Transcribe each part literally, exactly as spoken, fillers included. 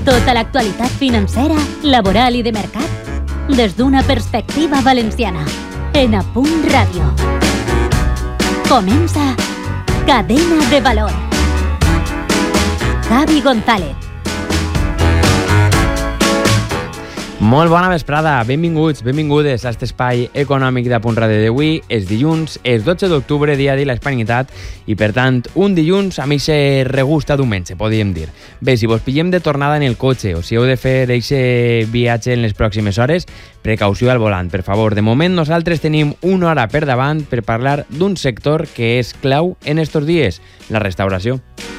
Tota l'actualitat financera, laboral i de mercat des d'una perspectiva valenciana. En Apunt Ràdio. Comença Cadena de Valor. Javi González. Molt bona vesprada, benvinguts, benvingudes a aquest espai econòmic d'Apunt Ràdio d'avui. És dilluns, és dotze d'octubre, dia de la Hispanitat, i per tant, un dilluns a mi se regusta diumenge, podríem dir. Bé, si vos pillem de tornada en el cotxe o si heu de fer aquest viatge en les pròximes hores, precaució al volant, per favor. De moment, nosaltres tenim una hora per davant per parlar d'un sector que és clau en estos dies, la restauració.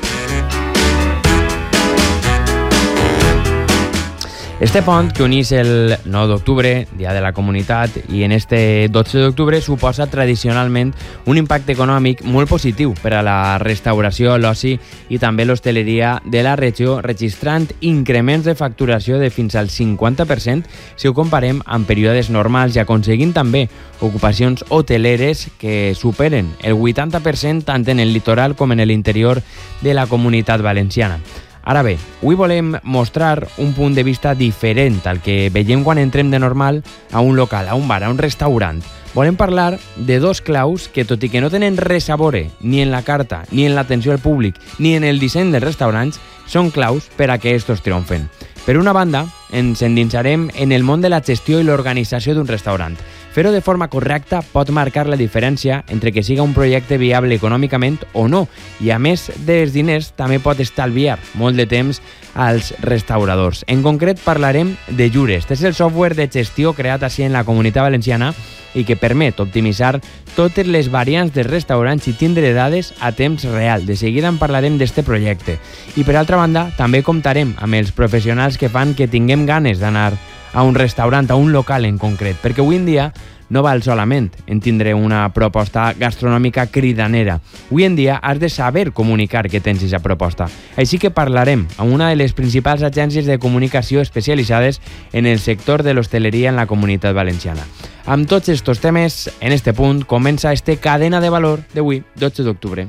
Este pont que unís el nou d'octubre, Dia de la Comunitat, i en este dotze d'octubre suposa tradicionalment un impacte econòmic molt positiu per a la restauració, l'oci i també l'hostaleria de la regió, registrant increments de facturació de fins al cinquanta per cent si ho comparem amb períodes normals i aconseguint també ocupacions hoteleres que superen el vuitanta per cent tant en el litoral com en l'interior de la Comunitat Valenciana. Ara bé, avui volem mostrar un punt de vista diferent al que veiem quan entrem de normal a un local, a un bar, a un restaurant. Volem parlar de dos claus que, tot i que no tenen res a veure ni en la carta, ni en l'atenció al públic, ni en el disseny dels restaurants, són claus per a que estos triomfen. Per una banda, ens endinsarem en el món de la gestió i l'organització d'un restaurant. Fer-ho de forma correcta pot marcar la diferència entre que siga un projecte viable econòmicament o no, i a més dels diners també pot estalviar molt de temps als restauradors. En concret parlarem de Jures. Este és el software de gestió creat així en la Comunitat Valenciana i que permet optimitzar totes les variants dels restaurants i tindre dades a temps real. De seguida en parlarem d'este projecte. I per altra banda, també comptarem amb els professionals que fan que tinguem ganes d'anar a un restaurant, a un local en concret, perquè avui en dia no val solament en tindre una proposta gastronòmica cridanera. Avui en dia has de saber comunicar que tens aquesta proposta. Així que parlarem amb una de les principals agències de comunicació especialitzades en el sector de l'hostaleria en la Comunitat Valenciana. Amb tots estos temes, en este punt, comença este Cadena de Valor d'avui, dotze d'octubre.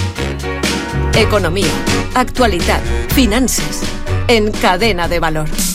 Economia, actualitat, finances, en Cadena de Valor.